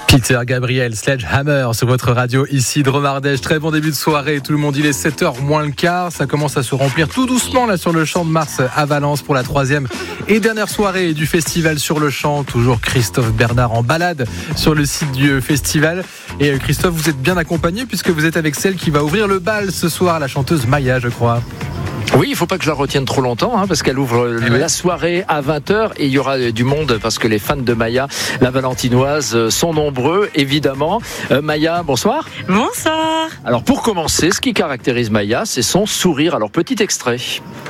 Peter Gabriel, Sledgehammer sur votre radio ici de Dromardèche. Très bon début de soirée, tout le monde, il est 7h moins le quart. Ça commence à se remplir tout doucement là sur le Champ de Mars à Valence pour la 3e et dernière soirée du festival sur le Champ. Toujours Christophe Bernard en balade sur le site du festival. Et Christophe, vous êtes bien accompagné puisque vous êtes avec celle qui va ouvrir le bal ce soir, la chanteuse Maya, je crois. Oui, il ne faut pas que je la retienne trop longtemps parce qu'elle ouvre la soirée à 20h et il y aura du monde parce que les fans de Maya, la valentinoise, sont nombreux évidemment. Maya, bonsoir. Bonsoir. Alors pour commencer, ce qui caractérise Maya, c'est son sourire. Alors petit extrait.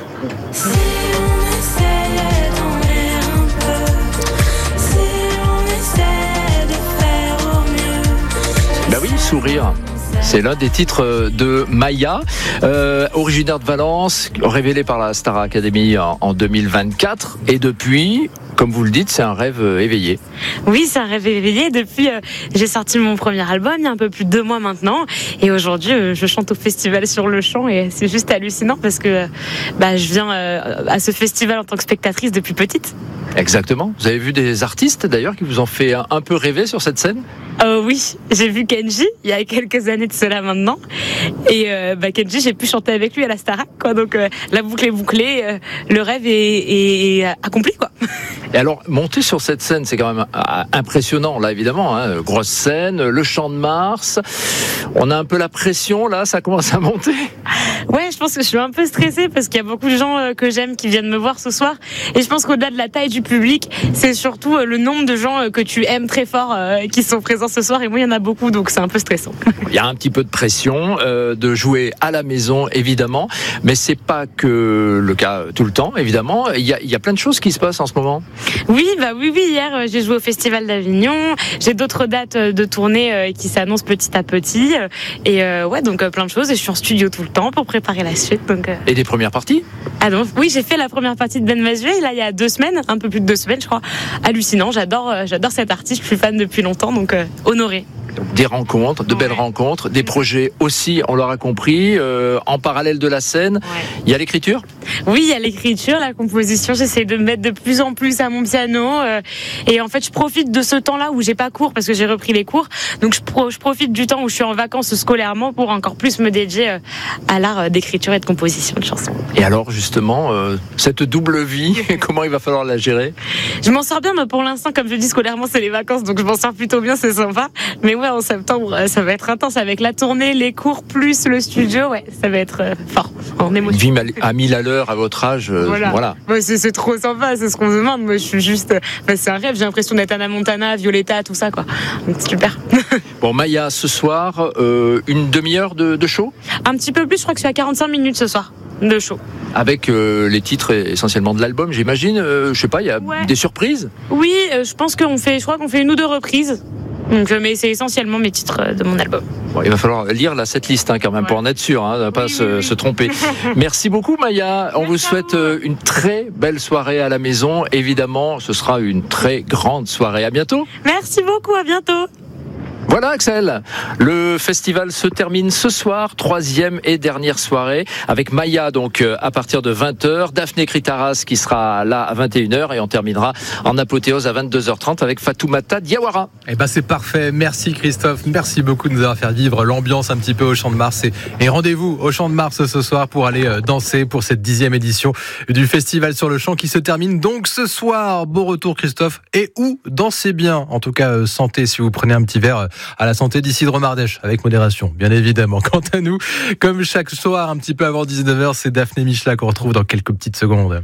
Ben oui, sourire. C'est l'un des titres de Maya, originaire de Valence, révélé par la Star Academy en 2024. Et depuis, comme vous le dites, c'est un rêve éveillé. Oui, c'est un rêve éveillé. Depuis, j'ai sorti mon premier album il y a un peu plus de 2 mois maintenant. Et aujourd'hui, je chante au festival sur le Champ. Et c'est juste hallucinant parce que je viens à ce festival en tant que spectatrice depuis petite. Exactement. Vous avez vu des artistes d'ailleurs qui vous ont fait un peu rêver sur cette scène ? Oui, j'ai vu Kenji il y a quelques années de cela maintenant. Et Kenji, j'ai pu chanter avec lui à la Starac, quoi. Donc la boucle est bouclée, le rêve est accompli, quoi. Et alors, monter sur cette scène, c'est quand même impressionnant, là, évidemment. Grosse scène, le Champ de Mars. On a un peu la pression, là, ça commence à monter. Ouais, je pense que je suis un peu stressée parce qu'il y a beaucoup de gens que j'aime qui viennent me voir ce soir. Et je pense qu'au-delà de la taille du public, c'est surtout le nombre de gens que tu aimes très fort qui sont présents ce soir. Et moi, il y en a beaucoup, donc c'est un peu stressant. Il y a un petit peu de pression de jouer à la maison, évidemment. Mais c'est pas que le cas tout le temps, évidemment. Il y a plein de choses qui se passent en ce moment. Oui, hier, j'ai joué au Festival d'Avignon. J'ai d'autres dates de tournée qui s'annoncent petit à petit. Et donc plein de choses. Et je suis en studio tout le temps pour préparer la suite. Et des premières parties ? Ah donc, oui, j'ai fait la première partie de Ben Mazué, là, il y a 2 semaines, un peu plus de 2 semaines, je crois. Hallucinant, j'adore cet artiste, je suis fan depuis longtemps, donc honoré. Donc, des rencontres, de belles rencontres, des projets aussi, on l'aura compris, en parallèle de la scène. Il y a l'écriture ? Oui, il y a l'écriture, la composition. J'essaie de me mettre de plus en plus à mon piano. Et en fait, je profite de ce temps-là où j'ai pas cours parce que j'ai repris les cours. Donc, je profite du temps où je suis en vacances scolairement pour encore plus me dédier à l'art d'écriture et de composition de chansons. Et alors, justement, cette double vie, comment il va falloir la gérer ? Je m'en sors bien, mais pour l'instant, comme je dis, scolairement, c'est les vacances. Donc, je m'en sors plutôt bien, c'est sympa. Mais ouais, en septembre, ça va être intense avec la tournée, les cours, plus le studio. Ouais, ça va être fort, en émotion. Une vie à 1000 à l'heure à votre âge, voilà. Ouais, c'est trop sympa, c'est ce qu'on me demande. Moi, je suis juste... c'est un rêve, j'ai l'impression d'être Anna Montana, Violetta, tout ça, quoi. Donc, c'est super. Bon, Maya, ce soir, une demi-heure de show ? Un petit peu plus, je crois que je suis à 45 minutes ce soir de show. Avec les titres essentiellement de l'album, j'imagine. Je sais pas, il y a des surprises ? Oui, je pense je crois qu'on fait 1 ou 2 reprises. Donc, mais c'est essentiellement mes titres de mon album. Bon, il va falloir lire cette liste quand même pour en être sûr, de ne pas se tromper. Merci beaucoup Maya. On vous souhaite une très belle soirée à la maison. Évidemment, ce sera une très grande soirée. À bientôt. Merci beaucoup, à bientôt. Voilà Axel, le festival se termine ce soir, 3e et dernière soirée, avec Maya donc à partir de 20h, Daphné Kritaras qui sera là à 21h et on terminera en apothéose à 22h30 avec Fatoumata Diawara. C'est parfait, merci Christophe, merci beaucoup de nous avoir fait vivre l'ambiance un petit peu au Champ de Mars et rendez-vous au Champ de Mars ce soir pour aller danser pour cette 10e édition du festival sur le Champ qui se termine donc ce soir. Beau retour Christophe, et où dansez bien, en tout cas santé si vous prenez un petit verre à la santé d'ici de Dromardèche, avec modération, bien évidemment. Quant à nous, comme chaque soir, un petit peu avant 19h, c'est Daphné Michla qu'on retrouve dans quelques petites secondes.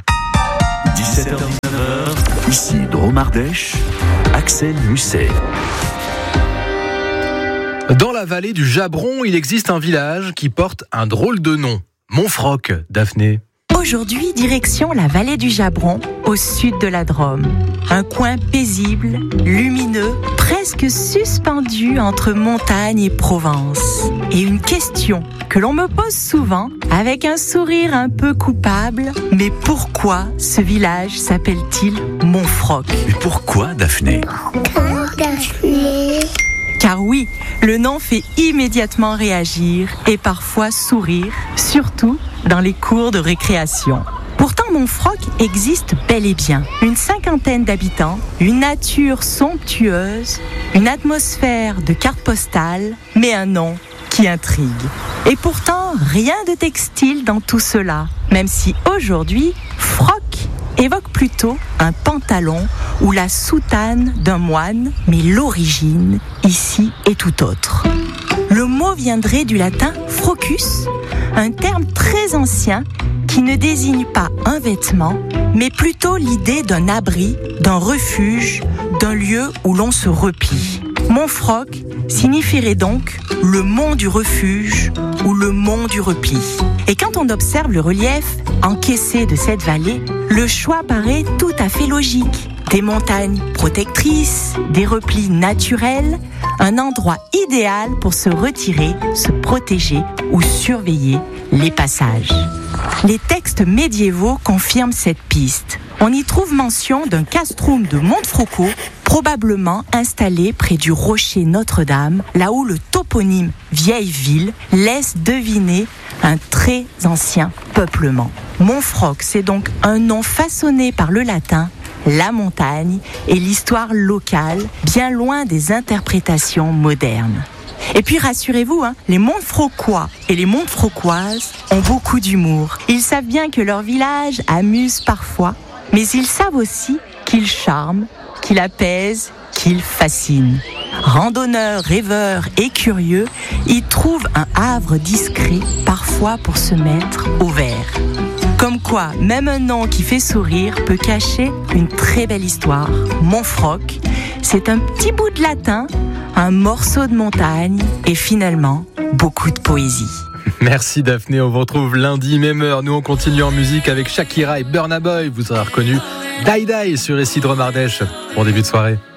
17h-19h, ici Dromardèche, Axel Musset. Dans la vallée du Jabron, il existe un village qui porte un drôle de nom. Montfroc, Daphné. Aujourd'hui, direction la vallée du Jabron, au sud de la Drôme. Un coin paisible, lumineux, presque suspendu entre montagne et Provence. Et une question que l'on me pose souvent, avec un sourire un peu coupable, mais pourquoi ce village s'appelle-t-il Montfroc ? Et pourquoi Daphné ? Car oui, le nom fait immédiatement réagir et parfois sourire, surtout dans les cours de récréation. Pourtant, pourtant, Montfroc existe bel et bien. Une cinquantaine d'habitants, une nature somptueuse, une atmosphère de carte postale, mais un nom qui intrigue. Et pourtant, rien de textile dans tout cela, même si aujourd'hui, froc évoque plutôt un pantalon ou la soutane d'un moine, mais l'origine, ici, est tout autre. Le mot viendrait du latin frocus, un terme très ancien qui ne désigne pas un vêtement, mais plutôt l'idée d'un abri, d'un refuge, d'un lieu où l'on se replie. Montfroc signifierait donc le mont du refuge ou le mont du repli. Et quand on observe le relief encaissé de cette vallée, le choix paraît tout à fait logique. Des montagnes protectrices, des replis naturels, un endroit idéal pour se retirer, se protéger ou surveiller les passages. Les textes médiévaux confirment cette piste. On y trouve mention d'un castrum de Montfroco, probablement installé près du rocher Notre-Dame, là où le toponyme Vieille Ville laisse deviner un très ancien peuplement. Montfroc, c'est donc un nom façonné par le latin, la montagne et l'histoire locale, bien loin des interprétations modernes. Et puis rassurez-vous, les Montfrocois et les Montfrocoises ont beaucoup d'humour. Ils savent bien que leur village amuse parfois, mais ils savent aussi qu'il charme, qu'il apaise, qu'il fascine. Randonneurs, rêveurs et curieux y trouvent un havre discret, parfois pour se mettre au vert. Comme quoi, même un nom qui fait sourire peut cacher une très belle histoire. Montfroc, c'est un petit bout de latin, un morceau de montagne et finalement, beaucoup de poésie. Merci Daphné, on vous retrouve lundi, même heure. Nous on continue en musique avec Shakira et Burna Boy. Vous aurez reconnu Die Die sur Isidre Mardèche. Bon début de soirée.